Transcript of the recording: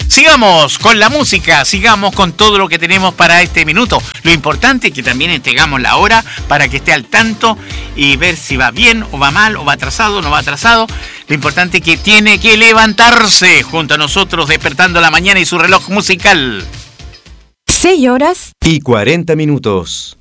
Sigamos con la música, sigamos con todo lo que tenemos para este minuto. Lo importante es que también entregamos la hora para que esté al tanto y ver si va bien o va mal o va atrasado o no va atrasado. Lo importante es que tiene que levantarse junto a nosotros, despertando la mañana y su reloj musical. 6 horas y 40 minutos.